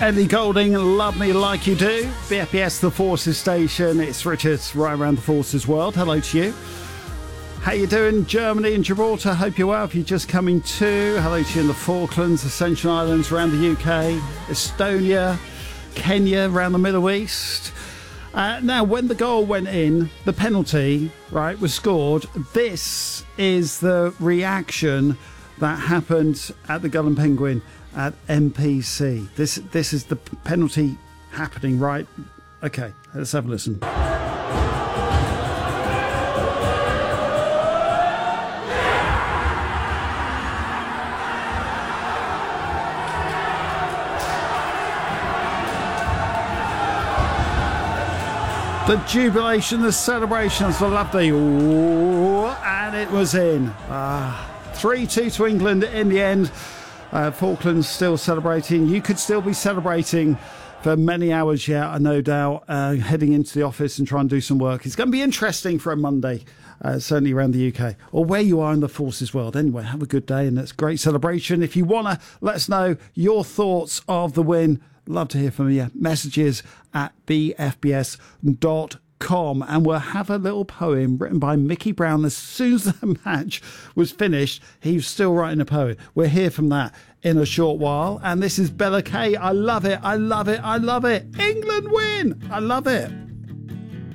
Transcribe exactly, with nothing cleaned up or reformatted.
Ellie Goulding, Love Me Like You Do. B F B S, the Forces Station. It's Richard, right around the Forces world. Hello to you. How you doing, Germany and Gibraltar? Hope you're well. If you're just coming to, hello to you in the Falklands, Ascension Islands, around the U K, Estonia, Kenya, around the Middle East. Uh, now, when the goal went in, the penalty, right, was scored. This is the reaction that happened at the Gull and Penguin at M P C. This this is the penalty happening, right? Okay, let's have a listen. The jubilation, the celebrations were lovely. Ooh, and it was in. Ah, three two to England in the end. Uh, Falklands still celebrating. You could still be celebrating for many hours yet, I no doubt, uh, heading into the office and trying to do some work. It's going to be interesting for a Monday, uh, certainly around the U K, or where you are in the Forces world. Anyway, have a good day, and it's a great celebration. If you want to let us know your thoughts of the win, love to hear from you. Messages at b f b s dot com, and we'll have a little poem written by Mickey Brown. As soon as the match was finished, he was still writing a poem. We'll hear from that in a short while. And this is Bella Kay. I love it. I love it. I love it. England win. I love it.